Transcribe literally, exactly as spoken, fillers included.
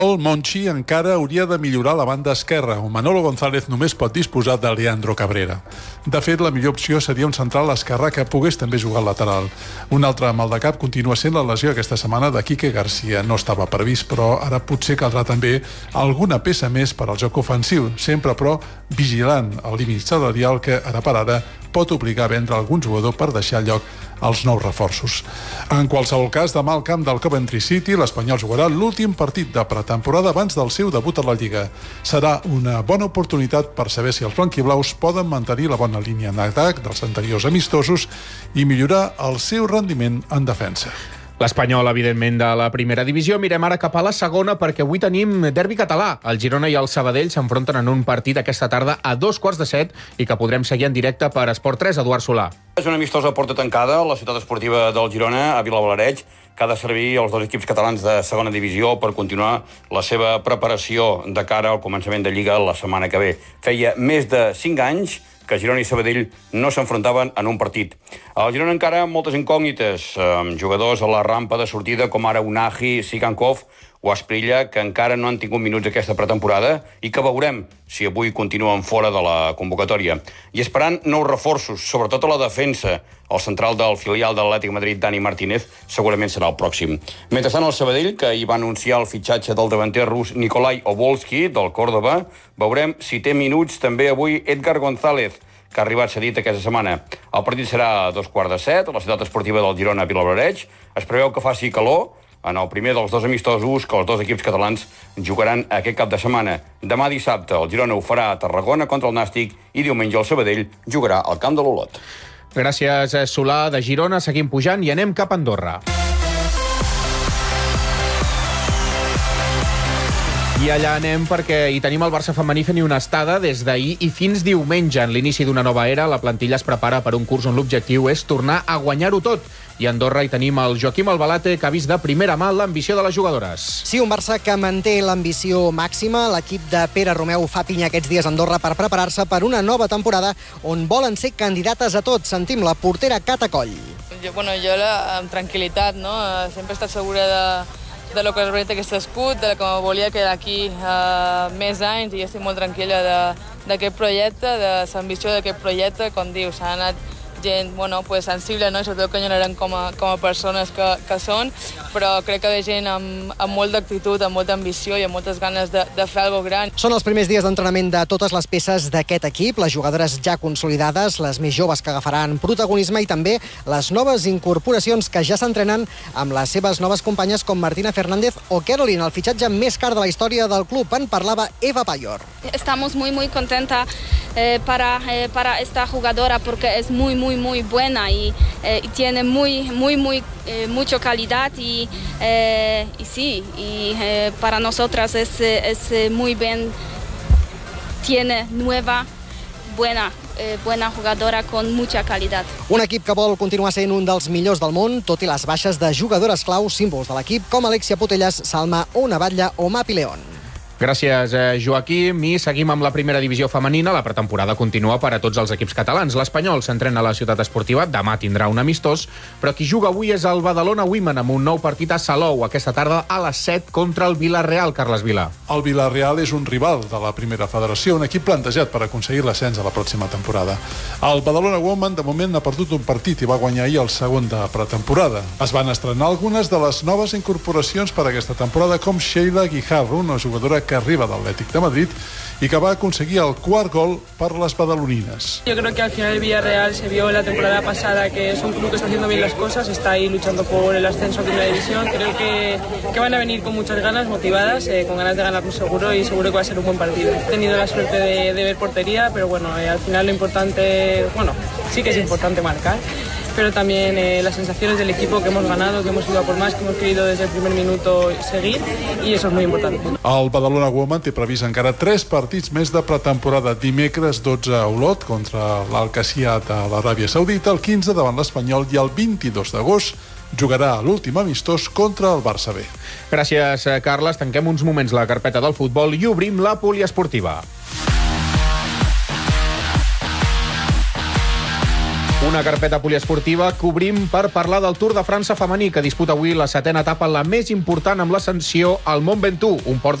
El Monchi encara hauria de millorar la banda esquerra, on Manolo González només pot disposar de Leandro Cabrera. De fet, la millor opció seria un central esquerrà que pogués també jugar al lateral. Un altre mal de cap continua sent la lesió aquesta setmana de Quique García. No estava previst, però ara potser caldrà també alguna peça més per al joc ofensiu, sempre però vigilant el límit salarial que, ara per ara, pot obligar a vendre algun jugador per deixar lloc als nous reforços. En qualsevol cas, demà al camp del Coventry City, l'Espanyol jugarà l'últim partit de pretemporada abans del seu debut a la Lliga. Serà una bona oportunitat per saber si els blanquiblaus poden mantenir la bona línia en atac dels anteriors amistosos i millorar el seu rendiment en defensa. L'Espanyol, evidentment, de la primera divisió. Mirem ara cap a la segona, perquè avui tenim derbi català. El Girona i el Sabadell s'enfronten en un partit aquesta tarda a dos quarts de set i que podrem seguir en directe per Esport tres. Eduard Solà. És una amistosa porta tancada a la ciutat esportiva del Girona, a Vilablareix, que ha de servir als dos equips catalans de segona divisió per continuar la seva preparació de cara al començament de Lliga la setmana que ve. Feia més de cinc anys que Girona i Sabadell no s'enfrontaven en un partit. Al Girona encara moltes incògnites, amb jugadors a la rampa de sortida com ara Unai, Sigankov o Asprilla, que encara no han tingut minuts aquesta pretemporada i que veurem si avui continuen fora de la convocatòria. I esperant nous reforços, sobretot a la defensa, el central del filial de l'Atlètic Madrid, Dani Martínez, segurament serà el pròxim. Mentrestant, el Sabadell, que hi va anunciar el fitxatge del davanter rus Nikolai Obolski, del Córdoba, veurem si té minuts també avui Edgar González, que ha arribat cedit aquesta setmana. El partit serà a dos quarts de set, a la ciutat esportiva del Girona a Vilablareix. Es preveu que faci calor en el primer dels dos amistosos que els dos equips catalans jugaran aquest cap de setmana. Demà dissabte el Girona ho farà a Tarragona contra el Nàstic i diumenge el Sabadell jugarà al camp de l'Olot. Gràcies, Solà. De Girona seguim pujant i anem cap a Andorra. I allà anem perquè hi tenim el Barça femení fent una estada des d'ahir i fins diumenge. En l'inici d'una nova era, la plantilla es prepara per un curs on l'objectiu és tornar a guanyar-ho tot. I a Andorra hi tenim el Joaquim Albalate, que ha vist de primera mà l'ambició de les jugadores. Sí, un Barça que manté l'ambició màxima. L'equip de Pere Romeu fa pinya aquests dies a Andorra per preparar-se per una nova temporada on volen ser candidates a tot. Sentim la portera Cata Coll. Jo, bueno, jo la, amb tranquil·litat, no? Sempre he estat segura de, de lo que representa aquest escut, de com volia quedar aquí uh, més anys, i estic molt tranquil·la d'aquest projecte, de l'ambició d'aquest projecte. Com dius, s'ha anat gent bueno, pues, sensible, no? Sobretot que eren com a, com a persones que, que són, però crec que ve gent amb, amb molta actitud, amb molta ambició i amb moltes ganes de, de fer alguna gran. Són els primers dies d'entrenament de totes les peces d'aquest equip, les jugadores ja consolidades, les més joves que agafaran protagonisme i també les noves incorporacions que ja s'entrenen amb les seves noves companyes com Martina Fernández o Caroline, el fitxatge més car de la història del club. En parlava Eva Payor. Estamos muy, muy contenta eh, para, eh, para esta jugadora porque es muy, muy muy buena y, eh, y tiene muy, muy, muy, eh, mucha calidad y, eh, y sí, y eh, para nosotras es, es muy bien, tiene nueva, buena, eh, buena jugadora con mucha calidad. Un equip que vol continuar sent un dels millors del món, tot i les baixes de jugadores clau, símbols de l'equip com Alexia Putellas, Salma Onabatlla o Mapi León. Gràcies, Joaquim. I seguim amb la primera divisió femenina. La pretemporada continua per a tots els equips catalans. L'Espanyol s'entrena a la ciutat esportiva. Demà tindrà un amistós, però qui juga avui és el Badalona Women amb un nou partit a Salou aquesta tarda a les set contra el Vila-real, Carles Vila. El Vila-real és un rival de la primera federació, un equip plantejat per aconseguir l'ascens a la pròxima temporada. El Badalona Women de moment ha perdut un partit i va guanyar ahir el segon de pretemporada. Es van estrenar algunes de les noves incorporacions per a aquesta temporada, com Sheila Guijarro, una jugadora que arriba del Atlético de Madrid y que va a conseguir el cuarto gol para las badaloninas. Yo creo que al final el Villarreal se vio la temporada pasada que es un club que está haciendo bien las cosas, está ahí luchando por el ascenso a primera división. Creo que, que van a venir con muchas ganas, motivadas, eh, con ganas de ganar muy seguro y seguro que va a ser un buen partido. He tenido la suerte de, de ver portería, pero bueno, eh, al final lo importante, bueno, sí que es importante marcar, pero también eh, las sensaciones del equipo, que hemos ganado, que hemos ido a por más, que hemos querido desde el primer minuto seguir, y eso es muy importante. El Badalona Women té previst encara tres partits més de pretemporada. Dimecres dotze a Olot contra l'Al-Qasiyat a l'Aràbia Saudita, el quinze davant l'Espanyol i el vint-i-dos d'agost jugarà l'últim amistós contra el Barça B. Gràcies, Carles. Tanquem uns moments la carpeta del futbol i obrim la poliesportiva. una carpeta poliesportiva que obrim per parlar del Tour de França femení, que disputa avui la setena etapa, la més important amb l'ascensió al Mont Ventoux, un port